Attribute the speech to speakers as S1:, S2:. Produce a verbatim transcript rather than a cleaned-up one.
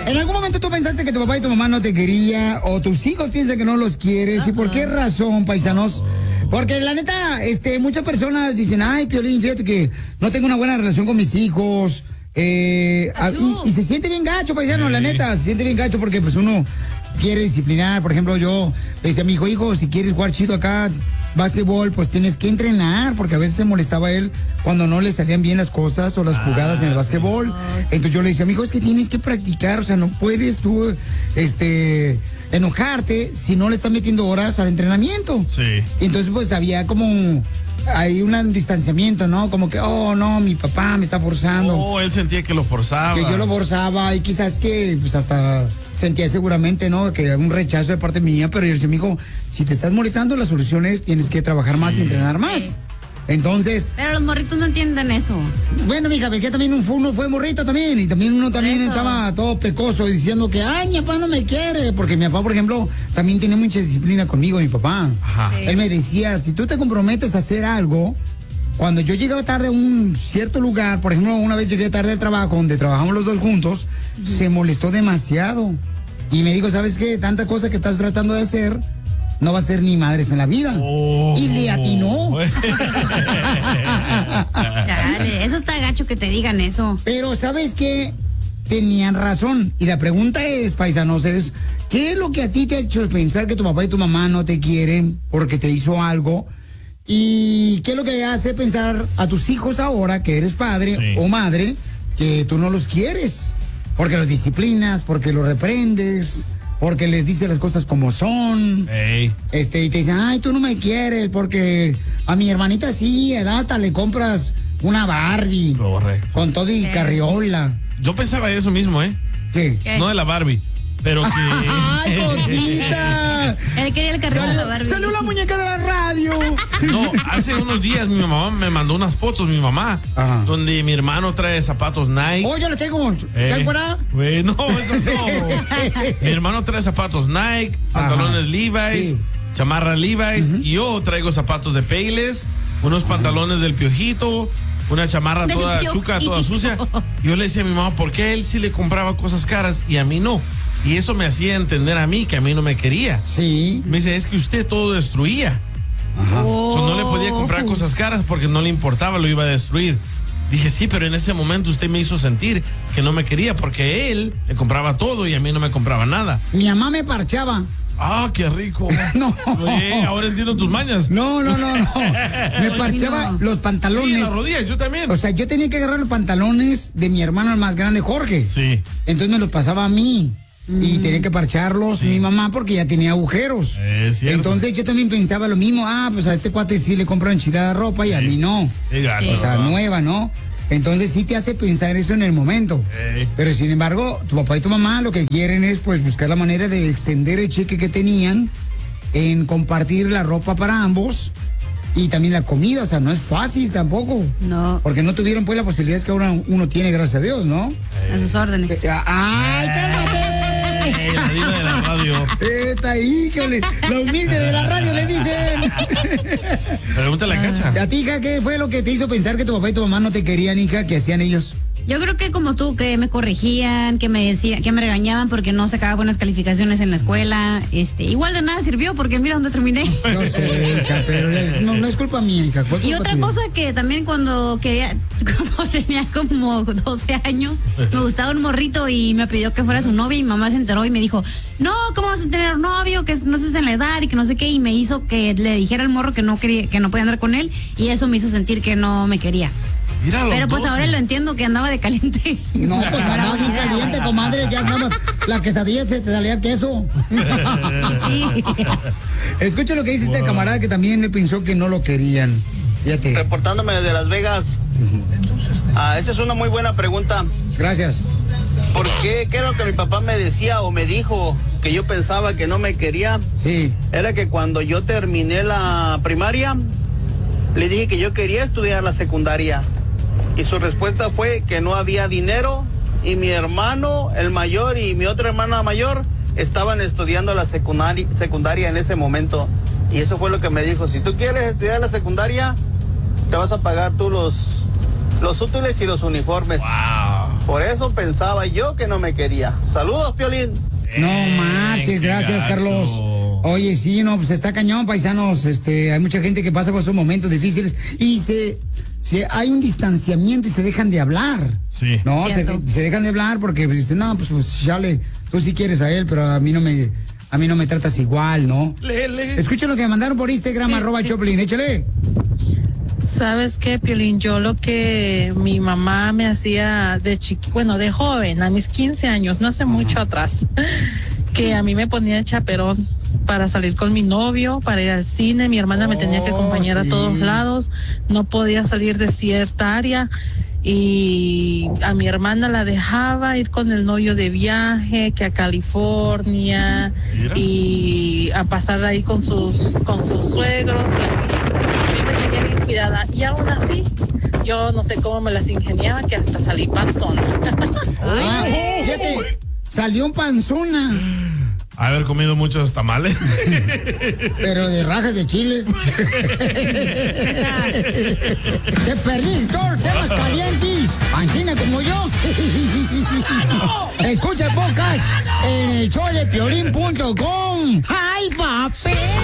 S1: ¿En algún momento tú pensaste que tu papá y tu mamá no te querían o tus hijos piensan que no los quieres? ¿Y por qué razón, paisanos? Porque la neta, este, muchas personas dicen, ay, Piolín, fíjate que no tengo una buena relación con mis hijos. Eh, a, y, y se siente bien gacho, paisano, sí. La neta, se siente bien gacho porque pues uno quiere disciplinar. Por ejemplo, yo le decía a mi hijo, hijo, si quieres jugar chido acá, básquetbol, pues tienes que entrenar, porque a veces se molestaba él cuando no le salían bien las cosas o las jugadas ah, en el básquetbol. Sí. Entonces yo le decía, mi hijo, es que tienes que practicar, o sea, no puedes tú, este, enojarte si no le estás metiendo horas al entrenamiento.
S2: Sí.
S1: Entonces, pues había como... hay un distanciamiento, ¿no? Como que, oh, no, mi papá me está forzando.
S2: Oh, él sentía que lo forzaba.
S1: Que yo lo forzaba y quizás que, pues hasta sentía seguramente, ¿no? Que un rechazo de parte mía, pero yo decía, mijo, si te estás molestando, las soluciones tienes que trabajar sí. más y entrenar más. Sí. Entonces...
S3: Pero los morritos no entienden eso.
S1: Bueno, mija, que también un, uno fue morrito también, y también uno también eso. Estaba todo pecoso diciendo que, ay, mi papá no me quiere, porque mi papá, por ejemplo, también tiene mucha disciplina conmigo, mi papá.
S2: Ajá.
S1: Sí. Él me decía, si tú te comprometes a hacer algo, cuando yo llegaba tarde a un cierto lugar, por ejemplo, una vez llegué tarde al trabajo, donde trabajamos los dos juntos, uh-huh. se molestó demasiado. Y me dijo, ¿sabes qué? Tanta cosa que estás tratando de hacer, no va a ser ni madres en la vida. Oh. Y le atinó.
S3: Dale, eso está gacho que te digan eso.
S1: Pero ¿sabes qué? Tenían razón. Y la pregunta es, paisanos, es, ¿qué es lo que a ti te ha hecho pensar que tu papá y tu mamá no te quieren porque te hizo algo? ¿Y qué es lo que hace pensar a tus hijos ahora, que eres padre sí. o madre, que tú no los quieres? Porque los disciplinas, porque los reprendes, porque les dice las cosas como son.
S2: Hey.
S1: Este, y te dicen, ay, tú no me quieres, porque a mi hermanita sí, hasta le compras una Barbie.
S2: Correcto.
S1: Con todo y carriola.
S2: Yo pensaba eso mismo, ¿eh?
S1: ¿Qué?
S2: ¿Qué? No de la Barbie, pero que...
S1: ¡Ay, cosita!
S3: Él quería el carriola de la Barbie.
S1: ¡Salió la muñeca de la radio!
S2: No, hace unos días mi mamá me mandó unas fotos, mi mamá, Ajá. donde mi hermano trae zapatos Nike.
S1: Oh, yo les tengo. ¿Qué
S2: eh,
S1: fuera?
S2: Güey, no, eso no. Mi hermano trae zapatos Nike, pantalones Ajá. Levi's, sí. chamarra Levi's, uh-huh. y yo traigo zapatos de Payless, unos Ajá. pantalones del Piojito, una chamarra del toda piojito. Chuca, toda sucia. Yo le decía a mi mamá, ¿por qué a él sí le compraba cosas caras y a mí no? Y eso me hacía entender a mí que a mí no me quería.
S1: Sí.
S2: Me dice, es que usted todo destruía. Ajá. Oh. So, no le podía comprar cosas caras porque no le importaba, lo iba a destruir. Dije, sí, pero en ese momento usted me hizo sentir que no me quería porque él le compraba todo y a mí no me compraba nada.
S1: Mi mamá me parchaba.
S2: Ah, qué rico.
S1: No.
S2: Oye, ahora entiendo tus mañas.
S1: No, no, no, no. Me parchaba no. los pantalones.
S2: Sí, las rodillas, yo también.
S1: O sea, yo tenía que agarrar los pantalones de mi hermano el más grande, Jorge.
S2: Sí.
S1: Entonces me los pasaba a mí. Y tenía que parcharlos sí. mi mamá porque ya tenía agujeros.
S2: Es cierto.
S1: Entonces yo también pensaba lo mismo. Ah, pues a este cuate sí le compran chida ropa y sí. a mí no.
S2: Sí, gato,
S1: o sea,
S2: ¿no?
S1: nueva, ¿no? Entonces sí te hace pensar eso en el momento.
S2: Sí.
S1: Pero sin embargo, tu papá y tu mamá lo que quieren es pues buscar la manera de extender el cheque que tenían en compartir la ropa para ambos. Y también la comida, o sea, no es fácil tampoco.
S3: No.
S1: Porque no tuvieron pues la posibilidad que ahora uno tiene, gracias a Dios, ¿no?
S3: A sus órdenes.
S1: Eh, ¡Ay, cálmate!
S2: Eh, la diva de la radio.
S1: Está ahí, que la humilde de la radio le dicen.
S2: Pregúntale a Cacha.
S1: ¿A ti, hija, qué fue lo que te hizo pensar que tu papá y tu mamá no te querían, hija, que hacían ellos?
S3: Yo creo que como tú, que me corregían, que me decían, que me regañaban porque no sacaba buenas calificaciones en la escuela. Este, igual de nada sirvió porque mira dónde terminé.
S1: No sé, hija, pero es, no, no es culpa mía, hija. Fue culpa
S3: y otra
S1: tuya.
S3: cosa que también cuando quería, cuando tenía como doce años, me gustaba un morrito y me pidió que fuera su novia y mi mamá se enteró y me dijo, no, ¿cómo vas a tener novio? Que no estés en la edad y que no sé qué. Y me hizo que le dijera al morro que no quería, que no podía andar con él y eso me hizo sentir que no me quería.
S2: Mira,
S3: pero pues
S2: doce.
S3: Ahora lo entiendo que andaba de caliente.
S1: No, pues andaba bien caliente, comadre. Ya nada más la quesadilla se te salía queso.
S3: Sí.
S1: Escucha lo que dice wow. este camarada que también le pensó que no lo querían. Fíjate.
S4: Reportándome desde Las Vegas. Uh-huh. Ah, esa es una muy buena pregunta.
S1: Gracias.
S4: ¿Por qué? ¿Qué era lo que mi papá me decía o me dijo que yo pensaba que no me quería?
S1: Sí.
S4: Era que cuando yo terminé la primaria, le dije que yo quería estudiar la secundaria. Y su respuesta fue que no había dinero y mi hermano, el mayor, y mi otra hermana mayor estaban estudiando la secundaria, secundaria en ese momento. Y eso fue lo que me dijo, si tú quieres estudiar la secundaria, te vas a pagar tú los, los útiles y los uniformes.
S2: Wow.
S4: Por eso pensaba yo que no me quería. Saludos, Piolín.
S1: No marches, gracias, Carlos. Oye, sí, no, pues está cañón, paisanos. Este, hay mucha gente que pasa por esos momentos difíciles y se, se hay un distanciamiento y se dejan de hablar.
S2: Sí.
S1: No, se, se dejan de hablar porque pues, dicen, no, pues, pues chale, tú sí quieres a él, pero a mí no me, a mí no me tratas igual, ¿no?
S2: Le, le.
S1: Escuchen lo que me mandaron por Instagram,
S5: Sí,
S1: arroba
S5: sí.
S1: Choplin, échale.
S5: ¿Sabes qué, Piolín? Yo lo que mi mamá me hacía de chiqui, bueno, de joven, a mis quince años, no hace mucho atrás, que a mí me ponía el chaperón para salir con mi novio, para ir al cine. Mi hermana me tenía que
S1: Oh,
S5: acompañar
S1: sí.
S5: a todos lados, no podía salir de cierta área. Y a mi hermana la dejaba ir con el novio de viaje, que a California,
S2: Mira.
S5: y a pasar ahí con sus con sus suegros. Y a mí, a mí me tenía bien cuidada. Y aún así, yo no sé cómo me las ingeniaba, que hasta salí panzona.
S1: Ah, fíjate, salió un panzona,
S2: Haber comido muchos tamales.
S1: pero de rajas de chile. Te perdiste todos los temas calientes, pancina como yo. Escucha el podcast en el show de piolín punto com. ¡Ay, papi!